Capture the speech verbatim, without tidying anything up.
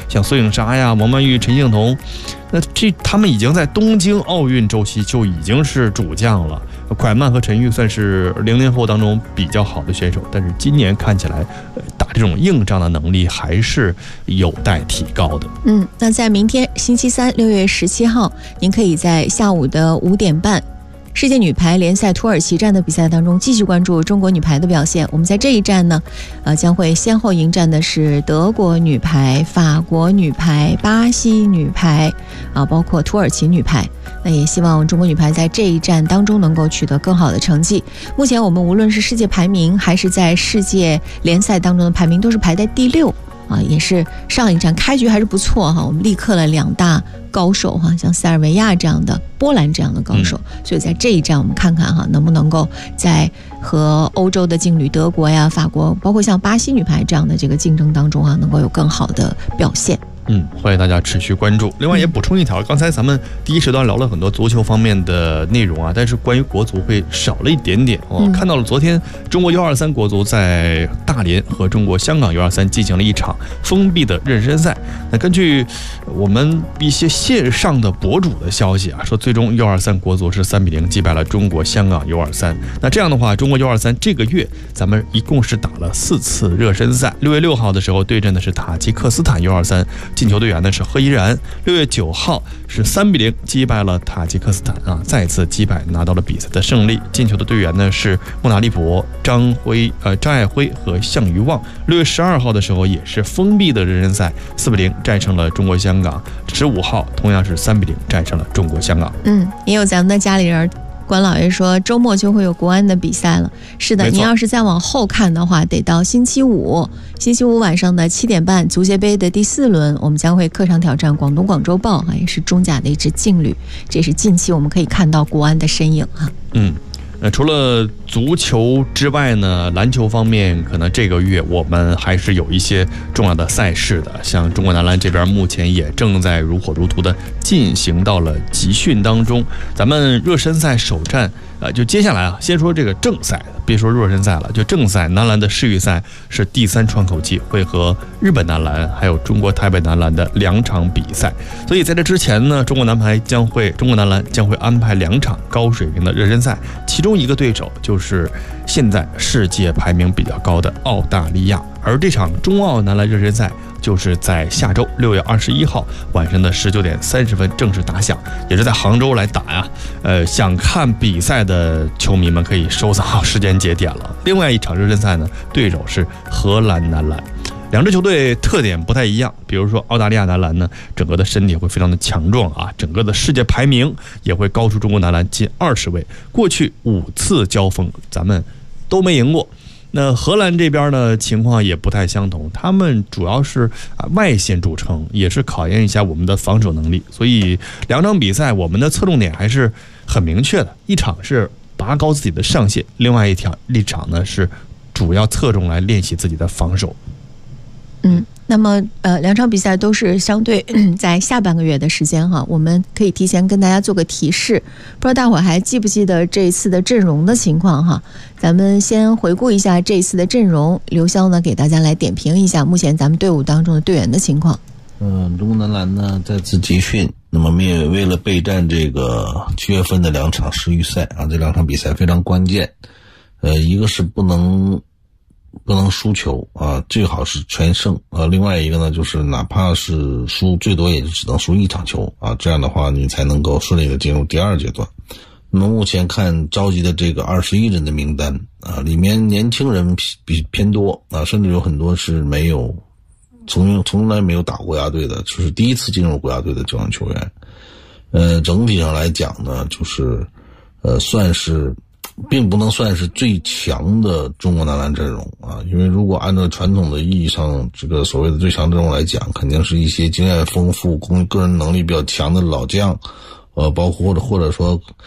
像孙颖莎呀、王曼玉、陈幸同，那这他们已经在东京奥运周期就已经是主将了。蒯曼和陈玉算是零零后当中比较好的选手，但是今年看起来，打这种硬仗的能力还是有待提高的。 嗯，那在明天星期三六月十七号，您可以在下午的五点半。世界女排联赛土耳其站的比赛当中，继续关注中国女排的表现。我们在这一站呢，呃，将会先后迎战的是德国女排、法国女排、巴西女排，啊，包括土耳其女排。那也希望中国女排在这一站当中能够取得更好的成绩。目前我们无论是世界排名，还是在世界联赛当中的排名，都是排在第六。啊，也是上一站开局还是不错哈，我们力克了两大高手哈，像塞尔维亚这样的、波兰这样的高手，嗯、所以在这一站我们看看哈，能不能够在和欧洲的劲旅德国呀、法国，包括像巴西女排这样的这个竞争当中啊，能够有更好的表现。 嗯，欢迎大家持续关注。另外也补充一条，刚才咱们第一时段聊了很多足球方面的内容啊，但是关于国足会少了一点点。我、哦、看到了昨天中国 U 二三 国足在大连和中国香港 U 二三 进行了一场封闭的热身赛。那根据我们一些线上的博主的消息啊，说最终 U 二三 国足是三比零击败了中国香港 U 二三。那这样的话，中国 U 二三 这个月咱们一共是打了四次热身赛。六月六号的时候对阵的是塔吉克斯坦 U 二三。进球队员呢是贺依然，六月九号是三比零击败了塔吉克斯坦啊，再次击败拿到了比赛的胜利。进球的队员呢是穆纳利博、张辉、呃张爱辉和项余旺。六月十二号的时候也是封闭的热身赛，四比零战胜了中国香港。十五号同样是三比零战胜了中国香港。 嗯，也有咱们的家里人。关老爷说周末就会有国安的比赛了。是的，您要是再往后看的话，得到星期五星期五晚上的七点半，足协杯的第四轮，我们将会客场挑战广东广州豹啊，也是中甲的一支劲旅。这是近期我们可以看到国安的身影啊。 嗯，呃，除了足球之外呢，篮球方面可能这个月我们还是有一些重要的赛事的，像中国男篮这边目前也正在如火如荼的进行到了集训当中。咱们热身赛首战，呃，就接下来啊，先说这个正赛，别说热身赛了，就正赛，男篮的世预赛是第三窗口期，会和日本男篮还有中国台北男篮的两场比赛。所以在这之前呢，中国男排将会，中国男篮将会安排两场高水平的热身赛，其中一个对手就是现在世界排名比较高的澳大利亚。而这场中澳男篮热身赛就是在下周六月二十一号晚上的十九点三十分正式打响，也是在杭州来打呀。呃，想看比赛的球迷们可以收藏好时间节点了。另外一场热身赛呢，对手是荷兰男篮。两支球队特点不太一样，比如说澳大利亚男篮呢，整个的身体会非常的强壮啊，整个的世界排名也会高出中国男篮近二十位。过去五次交锋，咱们都没赢过。那荷兰这边呢情况也不太相同，他们主要是啊外线著称，也是考验一下我们的防守能力。所以两场比赛我们的侧重点还是很明确的，一场是拔高自己的上限，另外一条一场呢是主要侧重来练习自己的防守。 嗯，那么呃，两场比赛都是相对在下半个月的时间哈，我们可以提前跟大家做个提示，不知道大伙儿还记不记得这一次的阵容的情况哈？咱们先回顾一下这一次的阵容，刘潇呢给大家来点评一下目前咱们队伍当中的队员的情况。 嗯，中国男篮呢再次集训，那么为为了备战这个七月份的两场世预赛啊，这两场比赛非常关键，呃，一个是不能。不能输球啊，最好是全胜啊。另外一个呢，就是哪怕是输，最多也就只能输一场球啊。这样的话，你才能够顺利的进入第二阶段。那么目前看召集的这个二十一人的名单啊，里面年轻人比偏多啊，甚至有很多是没有从从来没有打过国家队的，就是第一次进入国家队的这样球员。呃，整体上来讲呢，就是呃，算是。并不能算是最强的中国男篮阵容啊，因为如果按照传统的意义上这个所谓的最强阵容来讲，肯定是一些经验丰富、个人能力比较强的老将，呃，包括或者或者说